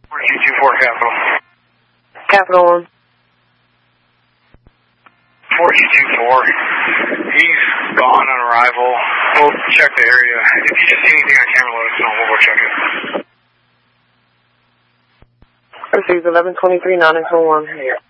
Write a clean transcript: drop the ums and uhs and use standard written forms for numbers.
4224 Capital. Capital 1. 4224. He's gone on arrival. We'll check the area. If you just see anything on camera, let us know. We'll go check it. Received 1123 941.